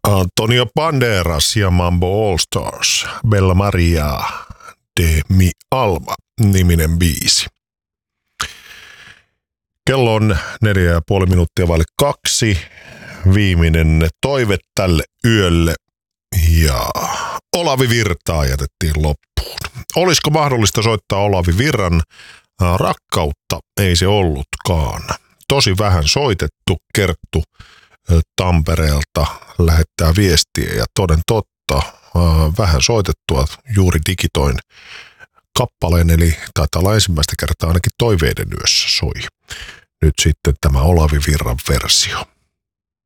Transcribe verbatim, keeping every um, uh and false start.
Antonio Banderas ja Mambo All Stars, Bella Maria de mi alma -niminen biisi. Kello on neljä ja puoli minuuttia vaille kaksi. Viimeinen toive tälle yölle ja Olavi Virtaa jätettiin loppuun. Olisiko mahdollista soittaa Olavi Virran Rakkautta? Ei se ollutkaan. Tosi vähän soitettu. Kerttu Tampereelta lähettää viestiä ja toden totta vähän soitettua. Juuri digitoin kappaleen, eli taitaa olla ensimmäistä kertaa ainakin Toiveiden yössä soi. Nyt sitten tämä Olavi Virran versio.